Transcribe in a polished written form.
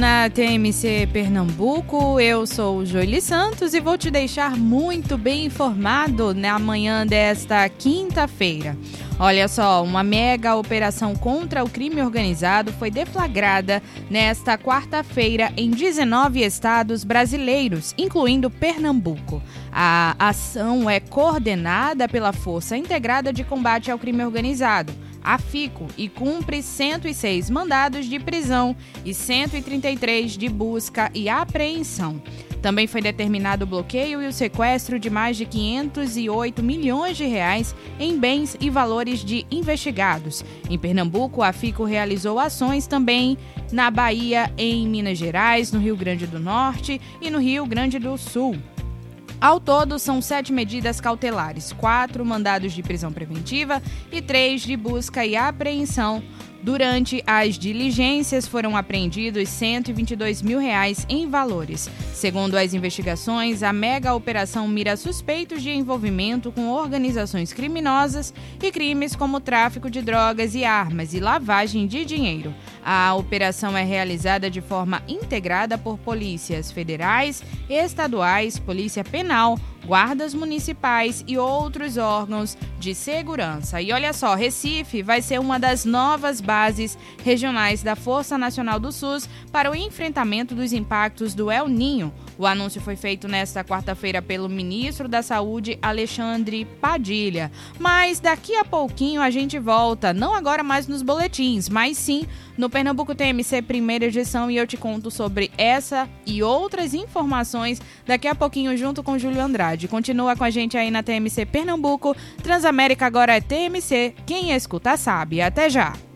Na TMC Pernambuco, eu sou Joely Santos e vou te deixar muito bem informado na manhã desta quinta-feira. Olha só, uma mega operação contra o crime organizado foi deflagrada nesta quarta-feira em 19 estados brasileiros, incluindo Pernambuco. A ação é coordenada pela Força Integrada de Combate ao Crime Organizado, a FICO, e cumpre 106 mandados de prisão e 133 de busca e apreensão. Também foi determinado o bloqueio e o sequestro de mais de 508 milhões de reais em bens e valores de investigados. Em Pernambuco, a FICO realizou ações também na Bahia, em Minas Gerais, no Rio Grande do Norte e no Rio Grande do Sul. Ao todo, são 7 medidas cautelares, 4 mandados de prisão preventiva e 3 de busca e apreensão. Durante as diligências, foram apreendidos R$122 mil em valores. Segundo as investigações, a mega operação mira suspeitos de envolvimento com organizações criminosas e crimes como tráfico de drogas e armas e lavagem de dinheiro. A operação é realizada de forma integrada por polícias federais, estaduais, polícia penal, guardas municipais e outros órgãos de segurança. E olha só, Recife vai ser uma das novas bases regionais da Força Nacional do SUS para o enfrentamento dos impactos do El Niño. O anúncio foi feito nesta quarta-feira pelo ministro da Saúde, Alexandre Padilha. Mas daqui a pouquinho a gente volta, não agora mais nos boletins, mas sim no Pernambuco TMC primeira edição, e eu te conto sobre essa e outras informações daqui a pouquinho junto com Júlio Andrade. Continua com a gente aí na TMC Pernambuco. Transamérica agora é TMC. Quem escuta sabe. Até já!